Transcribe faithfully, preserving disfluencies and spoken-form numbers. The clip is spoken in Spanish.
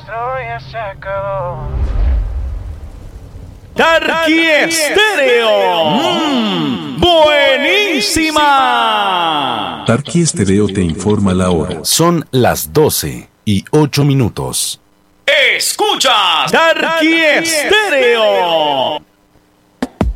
Tarqui Estéreo. Mm, buenísima. Tarqui Estéreo te informa la hora. Son las doce y ocho minutos. Escuchas Tarqui Estéreo.